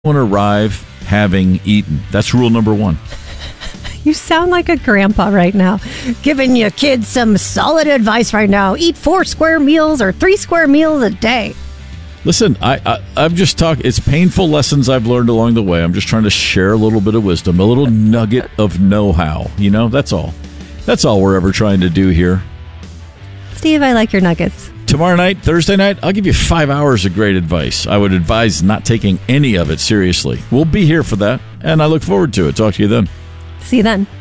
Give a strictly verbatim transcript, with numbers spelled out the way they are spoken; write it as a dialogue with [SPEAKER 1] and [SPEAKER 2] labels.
[SPEAKER 1] Don't arrive having eaten. That's rule number one.
[SPEAKER 2] You sound like a grandpa right now, giving your kids some solid advice right now. Eat four square meals or three square meals a day.
[SPEAKER 1] Listen, I, I, I'm just talking. It's painful lessons I've learned along the way. I'm just trying to share a little bit of wisdom, a little nugget of know-how. You know, that's all. That's all we're ever trying to do here.
[SPEAKER 2] Steve, I like your nuggets.
[SPEAKER 1] Tomorrow night, Thursday night, I'll give you five hours of great advice. I would advise not taking any of it seriously. We'll be here for that, and I look forward to it. Talk to you then.
[SPEAKER 2] See you then.